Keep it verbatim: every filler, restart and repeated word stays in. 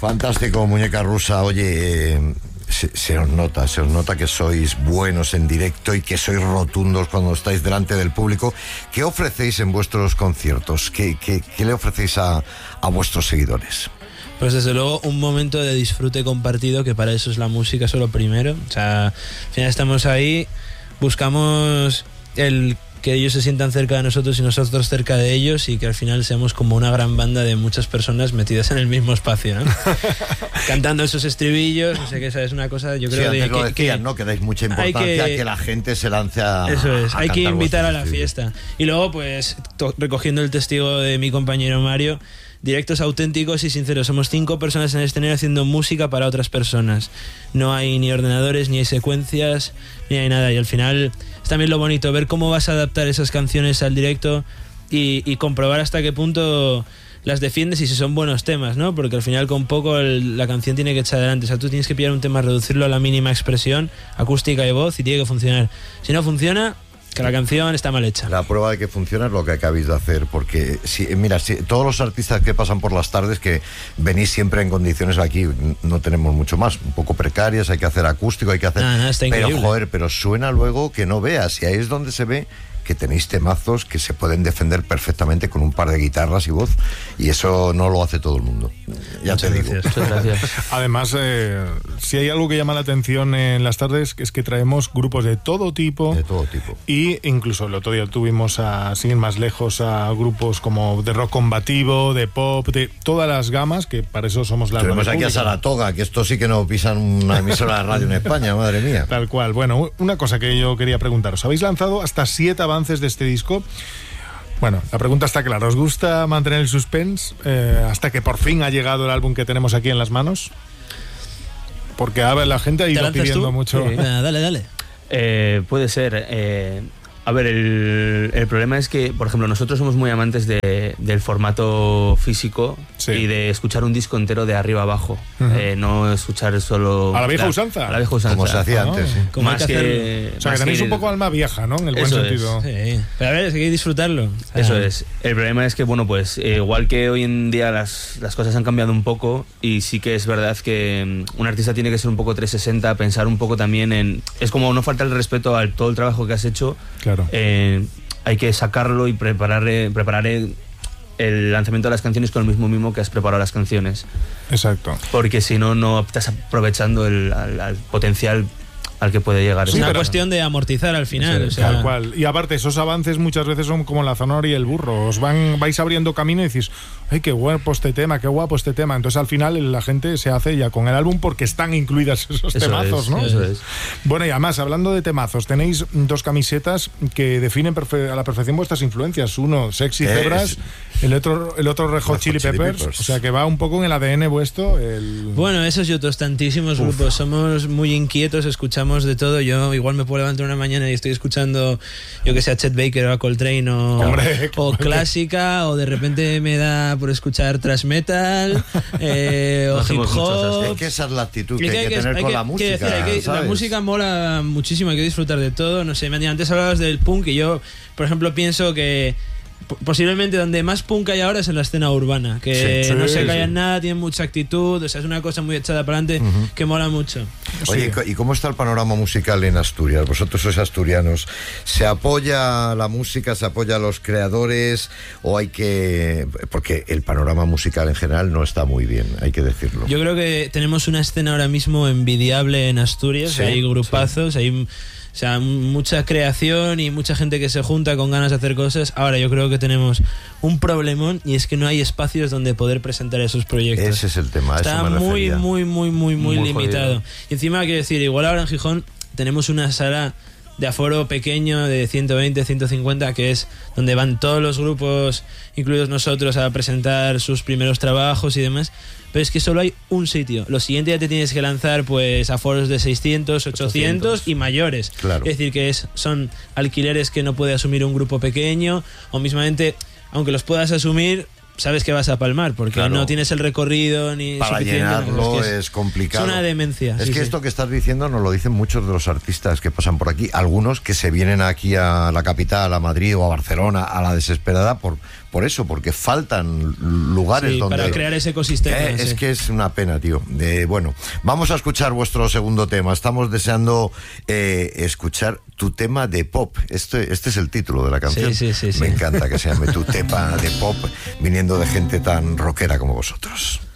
Fantástico, Muñeca Rusa. Oye, eh, se, se os nota, se os nota que sois buenos en directo y que sois rotundos cuando estáis delante del público. ¿Qué ofrecéis en vuestros conciertos? ¿Qué, qué, qué le ofrecéis a, a vuestros seguidores? Pues desde luego un momento de disfrute compartido, que para eso es la música, eso es lo primero. O sea, al final estamos ahí, buscamos el que ellos se sientan cerca de nosotros y nosotros cerca de ellos, y que al final seamos como una gran banda de muchas personas metidas en el mismo espacio, ¿no? Cantando esos estribillos, no sé qué, esa es una cosa, yo creo, sí, de lo que, decías, que ¿no? Que dais mucha importancia que, a que la gente se lance a eso es, a hay que invitar a la estribillos. fiesta. Y luego, pues, to- recogiendo el testigo de mi compañero Mario, directos auténticos y sinceros. Somos cinco personas en el escenario haciendo música para otras personas. No hay ni ordenadores, ni hay secuencias, ni hay nada. Y al final es también lo bonito, ver cómo vas a adaptar esas canciones al directo y, y comprobar hasta qué punto las defiendes y si son buenos temas, ¿no? Porque al final con poco el, la canción tiene que echar adelante. O sea, tú tienes que pillar un tema, reducirlo a la mínima expresión, acústica y voz, y tiene que funcionar. Si no funciona, que la canción está mal hecha. La prueba de que funciona es lo que acabáis de hacer, porque si, mira, si, todos los artistas que pasan por las tardes, que venís siempre en condiciones aquí, no tenemos mucho más, un poco precarias, hay que hacer acústico, hay que hacer... Nah, nah, está pero increíble. joder, pero suena luego que no veas, y ahí es donde se ve que tenéis temazos que se pueden defender perfectamente con un par de guitarras y voz, y eso no lo hace todo el mundo, ya Muchas te digo. gracias. Muchas gracias. Además, eh, si hay algo que llama la atención en las tardes, es que traemos grupos de todo tipo. De todo tipo. Y incluso el otro día tuvimos, a, sin ir más lejos, a grupos como de rock combativo, de pop, de todas las gamas, que para eso somos la Tenemos radio aquí a pública. Saratoga, que esto sí que no pisan una emisora de radio en España, madre mía. Tal cual. Bueno, una cosa que yo quería preguntaros. Habéis lanzado hasta siete avances de este disco. Bueno, la pregunta está clara. ¿Os gusta mantener el suspense eh, hasta que por fin ha llegado el álbum que tenemos aquí en las manos? Porque a ver, la gente ha ¿Te ido lanzas pidiendo tú? mucho. Sí. Venga, dale, dale. Eh, puede ser. Eh, a ver, el, el problema es que, por ejemplo, nosotros somos muy amantes de, del formato físico, Sí. y de escuchar un disco entero de arriba abajo. Ujú. eh, no escuchar solo... ¿A la vieja claro, usanza? A la vieja usanza. Como se hacía ¿no? antes, sí. Como hay Más que que... O sea, que más tenéis que- un poco alma vieja, ¿no? En el buen Eso es. sentido. Sí. Pero a ver, es que hay que disfrutarlo. O sea, Eso es. El problema es que, bueno, pues eh, igual que hoy en día las, las cosas han cambiado un poco, y sí que es verdad que mm, un artista tiene que ser un poco trescientos sesenta, pensar un poco también en... Es como no falta el respeto a todo el trabajo que has hecho. Claro. Eh, hay que sacarlo y preparar, eh, preparar eh, el lanzamiento de las canciones con el mismo mimo que has preparado las canciones. Exacto. Porque si no, no estás aprovechando el al, al potencial al que puede llegar. Es Sí, una pero- cuestión de amortizar al final. Eso O es, sea, Tal cual. Y aparte, esos avances muchas veces son como la zanahoria y el burro. Os van, vais abriendo camino y decís, ay, qué guapo este tema, qué guapo este tema. Entonces al final la gente se hace ya con el álbum porque están incluidas esos Eso temazos, es, ¿no? eso es. Bueno, y además, hablando de temazos, tenéis dos camisetas que definen perfe- a la perfección vuestras influencias. Uno, Sexy ¿Qué Zebras, es? el otro, el otro Red Hot Red Hot Chili Chili Peppers. Peppers. O sea, que va un poco en el A D N vuestro. El... bueno, esos y otros tantísimos Uf. grupos. Somos muy inquietos, escuchamos de todo. Yo igual me puedo levantar una mañana y estoy escuchando, yo que sé, a Chet Baker o a Coltrane o, Hombre, o clásica, o de repente me da por escuchar thrash metal eh, o hip Hacemos muchos hop. Es que esa es la actitud que Y hay que tener hay con que- la que música, decir, hay que- la ¿sabes? música mola muchísimo, hay que disfrutar de todo. No sé, antes hablabas del punk, y yo, por ejemplo, pienso que p- posiblemente donde más punk hay ahora es en la escena urbana, que Sí, sí, no se callan sí. nada, tienen mucha actitud, o sea, es una cosa muy echada para adelante que mola mucho. Oye, Sí. ¿y co- ¿y cómo está el panorama musical en Asturias? Vosotros sois asturianos. ¿Se apoya la música, se apoya a los creadores o hay que...? Porque el panorama musical en general no está muy bien, hay que decirlo. Yo creo que tenemos una escena ahora mismo envidiable en Asturias, Sí, hay grupazos, hay... O sea, mucha creación y mucha gente que se junta con ganas de hacer cosas. Ahora yo creo que tenemos un problemón, y es que no hay espacios donde poder presentar esos proyectos. Ese es el tema, a eso Está me muy, refería. muy, muy, muy, muy, Muy limitado. jodido. Y encima, quiero decir, igual ahora en Gijón tenemos una sala de aforo pequeño de ciento veinte, ciento cincuenta, que es donde van todos los grupos, incluidos nosotros, a presentar sus primeros trabajos y demás. Pero es que solo hay un sitio. Lo siguiente ya te tienes que lanzar pues a foros de seiscientos, ochocientos y mayores. Claro. Es decir, que es, son alquileres que no puede asumir un grupo pequeño, o mismamente, aunque los puedas asumir, sabes que vas a palmar, porque Claro. no tienes el recorrido ni Para suficiente. llenarlo Es que es, complicado. Es una demencia. Es sí, que sí. esto que estás diciendo nos lo dicen muchos de los artistas que pasan por aquí, algunos que se vienen aquí a la capital, a Madrid o a Barcelona a la desesperada por, por eso, porque faltan lugares sí, donde... para crear ese ecosistema. Eh, sí. Es que es una pena, tío. Eh, bueno, vamos a escuchar vuestro segundo tema. Estamos deseando eh, escuchar tu tema de pop. Este, este es el título de la canción. Sí, sí, sí, Me sí. encanta que se llame tu tema de pop, viniendo de gente tan rockera como vosotros.